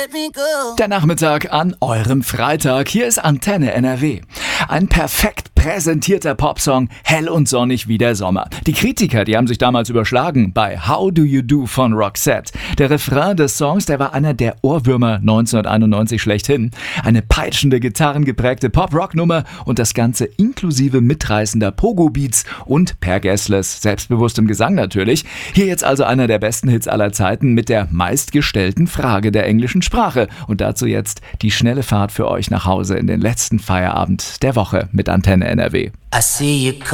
Der Nachmittag an eurem Freitag. Hier ist Antenne NRW. Ein perfekt präsentierter Popsong, hell und sonnig wie der Sommer. Die Kritiker, die haben sich damals überschlagen bei How Do You Do von Roxette. Der Refrain des Songs, der war einer der Ohrwürmer 1991 schlechthin. Eine peitschende, gitarrengeprägte Pop-Rock-Nummer und das Ganze inklusive mitreißender Pogo-Beats und Per Gessles selbstbewusstem Gesang natürlich. Hier jetzt also einer der besten Hits aller Zeiten mit der meistgestellten Frage der englischen Sprache. Und dazu jetzt die schnelle Fahrt für euch nach Hause in den letzten Feierabend der Woche mit Antenne NRW. I see you